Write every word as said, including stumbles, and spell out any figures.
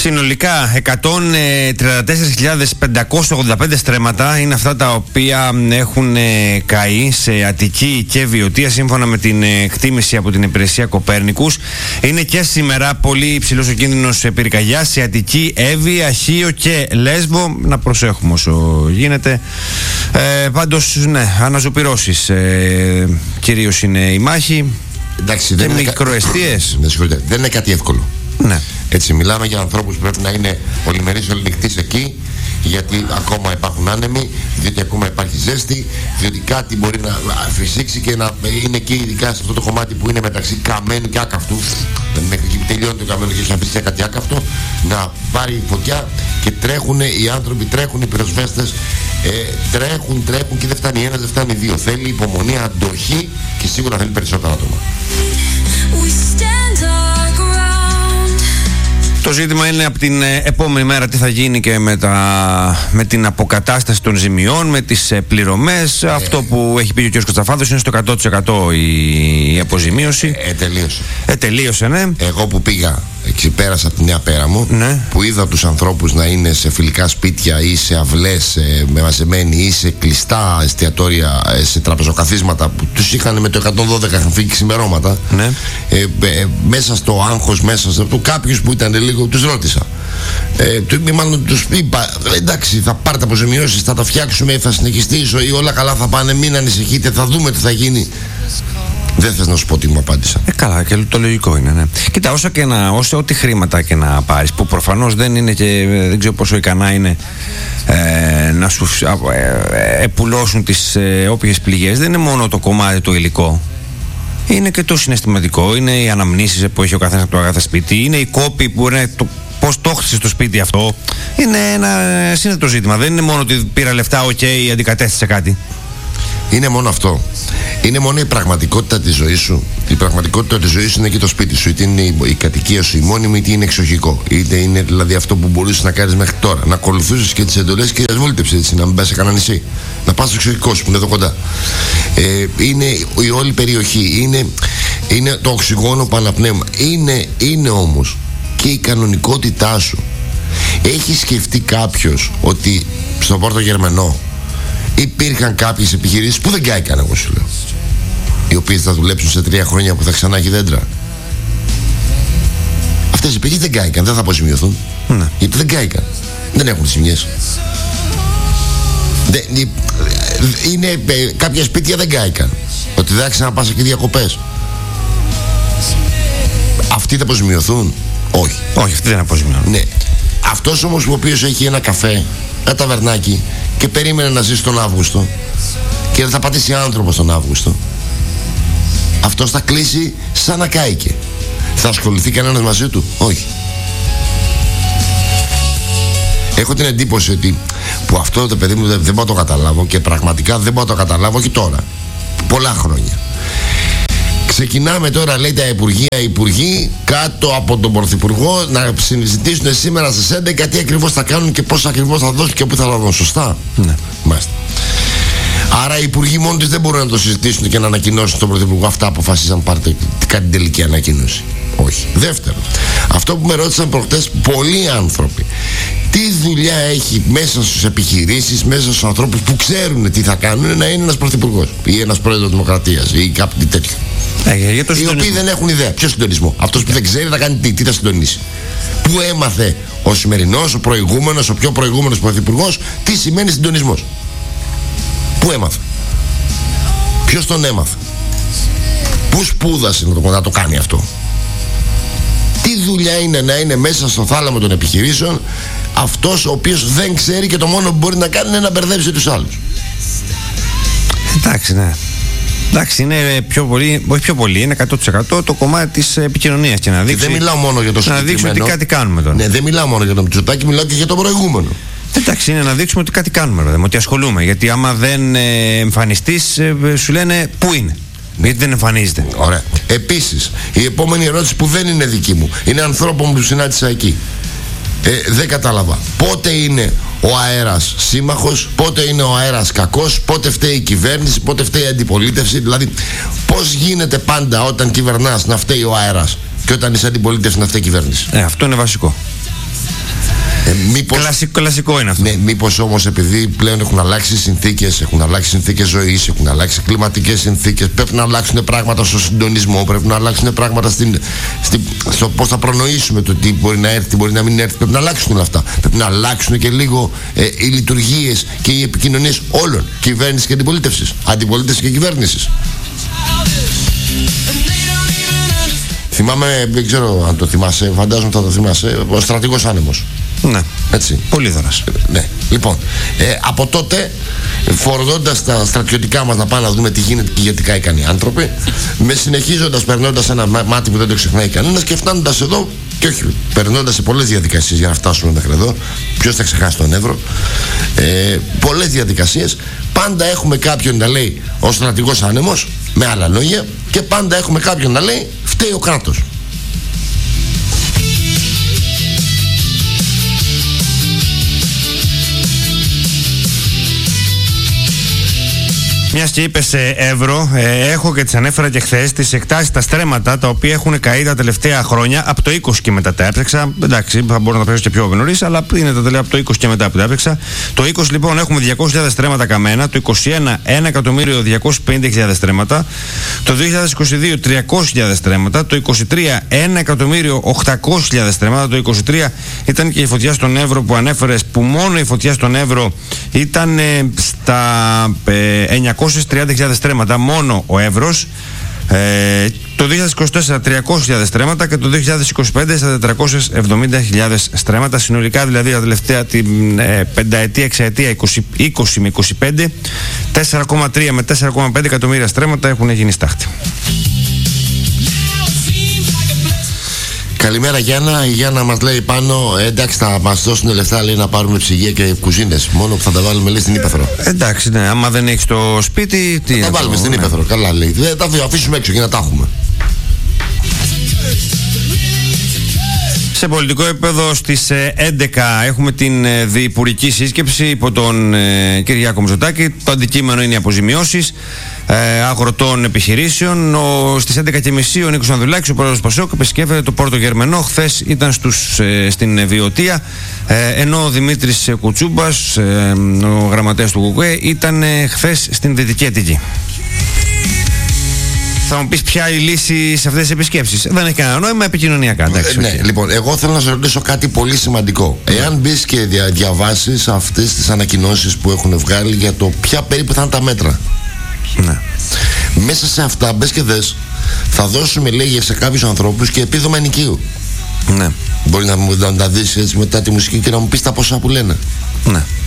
Συνολικά εκατόν τριάντα τέσσερις χιλιάδες πεντακόσια ογδόντα πέντε στρέμματα είναι αυτά τα οποία έχουν καεί σε Αττική και Βιωτία σύμφωνα με την εκτίμηση από την υπηρεσία Κοπέρνικους. Είναι και σήμερα πολύ υψηλός ο κίνδυνος πυρκαγιάς σε Αττική, Εύβοια, Χίο και Λέσβο. Να προσέχουμε όσο γίνεται. Ε, πάντως, ναι, αναζωπυρώσεις ε, κυρίως είναι η μάχη. Εντάξει, και δεν μικροαιστείες. Είναι, δεν είναι κάτι εύκολο. Ναι. Έτσι, μιλάμε για ανθρώπους που πρέπει να είναι ολημερείς ολυνυχτής εκεί, γιατί ακόμα υπάρχουν άνεμοι, διότι ακόμα υπάρχει ζέστη, διότι κάτι μπορεί να φυσήξει και να είναι εκεί, ειδικά σε αυτό το κομμάτι που είναι μεταξύ καμένου και άκαυτου. Μέχρι εκεί που τελειώνει το καμένο και έχει αφήσει κάτι άκαυτο, να πάρει φωτιά και τρέχουν οι άνθρωποι, τρέχουν οι πυροσβέστες, ε, τρέχουν, τρέχουν και δεν φτάνει ένας, δεν φτάνει δύο. Θέλει υπομονή, αντοχή και σίγουρα θέλει περισσότερα άτομα. Το ζήτημα είναι από την επόμενη μέρα τι θα γίνει και με, τα, με την αποκατάσταση των ζημιών, με τις πληρωμές. Ε, Αυτό που έχει πει ο κ. Κωσταφάδος είναι στο εκατό τοις εκατό η, η αποζημίωση. Ε, τελείωσε. Ε, τελείωσε, ναι. Εγώ που πήγα, ξεπέρασα από τη Νέα Πέραμο, ναι, που είδα τους ανθρώπους να είναι σε φιλικά σπίτια ή σε αυλές ε, με μαζεμένοι ή σε κλειστά εστιατόρια, ε, σε τραπεζοκαθίσματα που τους είχαν με το εκατόν δώδεκα, είχαν φύγει ξημερώματα. Ναι. Ε, ε, μέσα στο άγχος, μέσα στο αυτό, κάποιους που ήταν λίγο, τους ρώτησα. Ε, του είπα, μάλλον τους είπα, εντάξει, θα πάρετε αποζημιώσεις, θα τα φτιάξουμε, θα συνεχιστεί η ζωή, όλα καλά θα πάνε, μην ανησυχείτε, θα δούμε τι θα γίνει. Δεν θες να σου πω τι μου απάντησα. Ε, καλά, και το λογικό είναι, ναι. Κοίτα, όσο και να, όσο ό,τι χρήματα και να πάρεις, που προφανώς δεν είναι και δεν ξέρω πόσο ικανά είναι ε, να σου ε, επουλώσουν τις ε, όποιες πληγές, δεν είναι μόνο το κομμάτι το υλικό. Είναι και το συναισθηματικό, είναι οι αναμνήσεις που έχει ο καθένας από το κάθε σπίτι, είναι οι κόποι που είναι το πώς το χτίσε στο σπίτι αυτό. Είναι ένα σύνθετο ζήτημα. Δεν είναι μόνο ότι πήρα λεφτά, οκ, okay, αντικατέστησε κάτι. Είναι μόνο αυτό. Είναι μόνο η πραγματικότητα της ζωής σου. Η πραγματικότητα της ζωής σου είναι και το σπίτι σου. Είτε είναι η κατοικία σου η μόνιμη, είτε είναι εξοχικό. Είτε είναι δηλαδή αυτό που μπορούσες να κάνεις μέχρι τώρα. Να ακολουθήσεις και τις εντολές και τις βόλτεψες, έτσι, να μην πας σε κανένα νησί. Να πας στο εξοχικό σου που είναι εδώ κοντά. Ε, είναι η όλη περιοχή. Είναι, είναι το οξυγόνο που αναπνέουμε. Είναι, είναι όμως και η κανονικότητά σου. Έχει σκεφτεί κάποιος ότι στο Πόρτο Γερμανό υπήρχαν κάποιες επιχειρήσεις που δεν κάηκαν, εγώ σου λέω, οι οποίες θα δουλέψουν σε τρία χρόνια που θα ξανά έχει δέντρα. Αυτές οι επιχειρήσεις δεν κάηκαν, δεν θα αποζημιωθούν. Ναι. Γιατί δεν κάηκαν, δεν έχουν ζημιές. Είναι κάποια σπίτια δεν κάηκαν, ότι δεν θα ξαναπάς εκεί διακοπές. Αυτοί θα αποζημιωθούν? Όχι. Όχι, αυτοί δεν αποζημιωθούν. Ναι. Αυτός όμως ο οποίος έχει ένα καφέ, ένα ταβερνάκι και περίμενε να ζήσει τον Αύγουστο και δεν θα πατήσει άνθρωπο τον Αύγουστο, αυτός θα κλείσει σαν να κάηκε. Θα ασχοληθεί κανένας μαζί του? Όχι. Έχω την εντύπωση ότι που αυτό το παιδί μου δεν, δεν μπορώ να το καταλάβω, και πραγματικά δεν μπορώ να το καταλάβω και τώρα, πολλά χρόνια. Ξεκινάμε τώρα, λέει, τα υπουργεία, οι υπουργοί κάτω από τον Πρωθυπουργό να συζητήσουν σήμερα στις έντεκα τι ακριβώς θα κάνουν και πώς ακριβώς θα δώσουν και πού θα δώσουν. Σωστά? Ναι. Μάλιστα. Άρα οι υπουργοί μόνοι τους δεν μπορούν να το συζητήσουν και να ανακοινώσουν στον Πρωθυπουργό αυτά αποφασίσαν, πάρτε κάτι τελική ανακοίνωση. Όχι. Δεύτερον, αυτό που με ρώτησαν προχτές πολλοί άνθρωποι, τι δουλειά έχει μέσα στους επιχειρήσεις, μέσα στους ανθρώπους που ξέρουν τι θα κάνουν, να είναι ένας πρωθυπουργός ή ένας πρόεδρος Δημοκρατίας ή κάτι τέτοιο. Ε, για το οι οποίοι δεν έχουν ιδέα. Ποιο συντονισμό? Αυτός που δεν ξέρει θα κάνει τι, τι θα συντονίσει. Πού έμαθε ο σημερινός, ο προηγούμενος, ο πιο προηγούμενος πρωθυπουργός, τι σημαίνει συντονισμός? Πού έμαθε? Ποιος τον έμαθε? Πού σπούδασε να το, να το κάνει αυτό? Τι δουλειά είναι να είναι μέσα στο θάλαμο των επιχειρήσεων αυτός ο οποίος δεν ξέρει και το μόνο που μπορεί να κάνει είναι να μπερδέψει τους άλλους? Εντάξει, ναι. Εντάξει, είναι πιο πολύ, όχι πιο πολύ, είναι εκατό τοις εκατό το κομμάτι της επικοινωνίας και να δείξει. Και δεν μιλάω μόνο για το συγκεκριμένο. Να δείξουμε ότι κάτι κάνουμε τώρα. Ναι, δεν μιλάω μόνο για τον Μητσοτάκη, μιλάω και για τον προηγούμενο. Εντάξει, είναι να δείξουμε ότι κάτι κάνουμε, βέβαια, ότι ασχολούμαι. Γιατί άμα δεν ε, εμφανιστείς, ε, σου λένε πού είναι. Γιατί δεν εμφανίζεται. Ωραία. Επίσης, η επόμενη ερώτηση που δεν είναι δική μου, είναι ανθρώπων που συνάντησα εκεί. Ε, δεν κατάλαβα. Πότε είναι ο αέρας σύμμαχος, πότε είναι ο αέρας κακός, πότε φταίει η κυβέρνηση, πότε φταίει η αντιπολίτευση? Δηλαδή, πώς γίνεται πάντα όταν κυβερνάς να φταίει ο αέρας και όταν είσαι αντιπολίτευση να φταίει η κυβέρνηση? Ε, αυτό είναι βασικό. Ε, μήπως, κλασικό, κλασικό είναι αυτό. Ναι, μήπως όμως επειδή πλέον έχουν αλλάξει συνθήκες, έχουν αλλάξει συνθήκες ζωής, έχουν αλλάξει κλιματικές συνθήκες, πρέπει να αλλάξουν πράγματα στο συντονισμό, πρέπει να αλλάξουν πράγματα στην, στην, στο πώς θα προνοήσουμε το τι μπορεί να έρθει, τι μπορεί να μην έρθει. Πρέπει να αλλάξουν όλα αυτά. Πρέπει να αλλάξουν και λίγο ε, οι λειτουργίες και οι επικοινωνίες όλων, κυβέρνησης και αντιπολίτευσης, αντιπολίτευσης και κυβέρνησης. Θυμάμαι, δεν ξέρω αν το θυμάσαι, φαντάζομαι θα το θυμάσαι, ο στρατηγός άνεμος. Ναι. Έτσι. Πολύ δωρας. Ναι. Λοιπόν, ε, από τότε, φορτώντας τα στρατιωτικά μας να πάμε να δούμε τι γίνεται και γιατί καήκαν οι άνθρωποι, με συνεχίζοντας, περνώντας ένα μάτι που δεν το ξεχνάει κανένας και φτάνοντας εδώ, και όχι, περνώντας σε πολλές διαδικασίες για να φτάσουμε μέχρι εδώ, ποιος θα ξεχάσει τον Εύρο, ε, πολλές διαδικασίες, πάντα έχουμε κάποιον να λέει ο στρατηγός άνεμος, με άλλα λόγια, και πάντα έχουμε κάποιον να λέει φταίει ο κράτος. Μιας και είπες Εύρο, ε, έχω και τις ανέφερα και χθες τις εκτάσεις, τα στρέμματα τα οποία έχουν καεί τα τελευταία χρόνια, από το είκοσι και μετά τα έψαξα. Εντάξει, θα μπορώ να τα παίξω και πιο νωρίς, αλλά είναι τα τελευταία από το είκοσι και μετά που τα έψαξα. Το είκοσι λοιπόν έχουμε διακόσιες χιλιάδες στρέμματα καμένα, το είκοσι ένα ένα εκατομμύριο διακόσιες πενήντα χιλιάδες στρέμματα, το δύο χιλιάδες είκοσι δύο τριακόσιες χιλιάδες στρέμματα, το είκοσι τρία ένα εκατομμύριο οκτακόσιες χιλιάδες στρέμματα, το είκοσι τρία ήταν και η φωτιά στον Εύρο που ανέφερες, που μόνο η φωτιά στον Εύρο ήταν ε, στα ε, εννιακόσιες τριάντα χιλιάδες στρέμματα, μόνο ο Εύρος. Ε, το δύο χιλιάδες είκοσι τέσσερα τριακόσιες χιλιάδες στρέμματα και το δύο χιλιάδες είκοσι πέντε στα τετρακόσιες εβδομήντα χιλιάδες στρέμματα. Συνολικά δηλαδή τα τελευταία την ε, πενταετία, εξαετία, είκοσι, είκοσι με είκοσι πέντε, τέσσερα κόμμα τρία με τέσσερα κόμμα πέντε εκατομμύρια στρέμματα έχουν γίνει στάχτη. Καλημέρα Γιάννα. Η Γιάννα μας λέει πάνω, ε, εντάξει θα μας δώσουν λεφτά, λέει, να πάρουμε ψυγεία και κουζίνες. Μόνο που θα τα βάλουμε, λέει, στην Ήπεθρο. Ε, εντάξει, ναι, άμα δεν έχεις το σπίτι, τι. Θα τα βάλουμε το, στην ναι. Ήπεθρο. Καλά, λέει. Δεν τα αφήσουμε έξω για να τα έχουμε. Σε πολιτικό επίπεδο στις έντεκα έχουμε την διυπουργική σύσκεψη υπό τον ε, Κυριάκο Μητσοτάκη. Το αντικείμενο είναι οι αποζημιώσεις ε, αγροτών επιχειρήσεων. Ο, στις έντεκα και μισή ο Νίκος Ανδρουλάκης, ο πρόεδρος Πασόκ, επισκέφτεται το Πόρτο Γερμενό. Χθες ήταν στους, ε, στην Βιωτία, ε, ενώ ο Δημήτρης Κουτσούμπας, ε, ο γραμματέας του ΚΚΕ, ήταν ε, χθες στην Δυτική Αττική. Θα μου πεις ποια η λύση σε αυτές τις επισκέψεις. Δεν έχει κανένα νόημα, επικοινωνιακά. Εντάξει, ε, ναι, okay. Λοιπόν, εγώ θέλω να σε ρωτήσω κάτι πολύ σημαντικό. Mm. Εάν μπεις και δια, διαβάσεις αυτές τις ανακοινώσεις που έχουν βγάλει για το ποια περίπου θα είναι τα μέτρα. Ναι. Μέσα σε αυτά, μπες και δες, θα δώσουμε, λέγε, σε κάποιους ανθρώπους και επίδομα ενοικίου. Ναι. Μπορεί να, να τα δεις έτσι μετά τη μουσική και να μου πεις τα ποσά που λένε. Ναι.